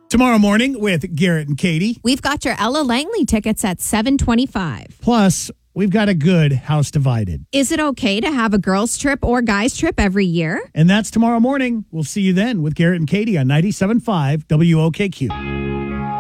Tomorrow morning with Garrett and Katie. We've got your Ella Langley tickets at 7:25. Plus, we've got a good House Divided. Is it okay to have a girls' trip or guys' trip every year? And that's tomorrow morning. We'll see you then with Garrett and Katie on 97.5 WOKQ.